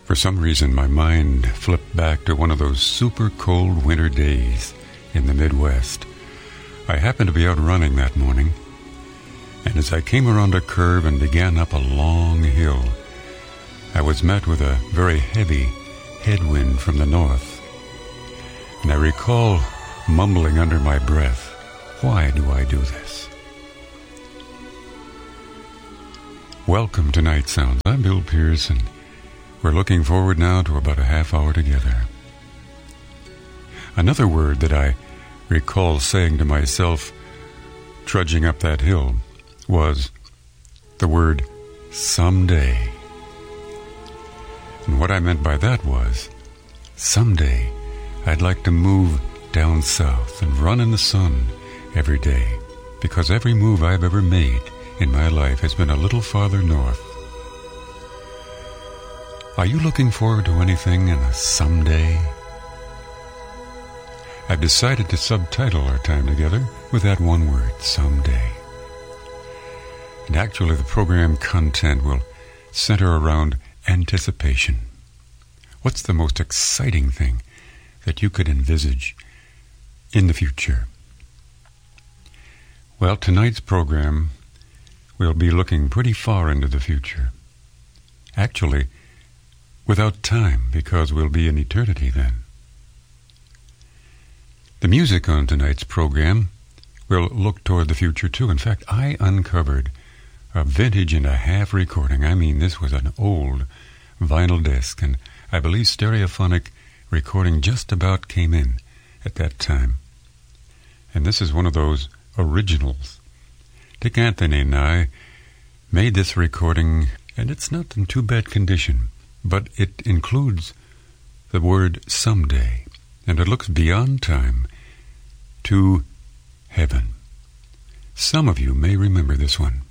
For some reason, my mind flipped back to one of those super cold winter days in the Midwest. I happened to be out running that morning, and as I came around a curve and began up a long hill, I was met with a very heavy headwind from the north. And I recall mumbling under my breath, "Why do I do this?" Welcome to Night Sounds. I'm Bill Pierce, and we're looking forward now to about a half hour together. Another word that I recall saying to myself, trudging up that hill, was the word someday. And what I meant by that was, someday I'd like to move down south and run in the sun every day, because every move I've ever made in my life has been a little farther north. Are you looking forward to anything in a someday? I've decided to subtitle our time together with that one word, someday. And actually the program content will center around anticipation. What's the most exciting thing that you could envisage in the future? Well, tonight's program will be looking pretty far into the future. Actually, without time, because we'll be in eternity then. The music on tonight's program will look toward the future too. In fact, I uncovered a vintage and a half recording. I mean, this was an old vinyl disc, and I believe stereophonic recording just about came in at that time. And this is one of those originals. Dick Anthony and I made this recording, and it's not in too bad condition, but it includes the word someday, and it looks beyond time to heaven. Some of you may remember this one.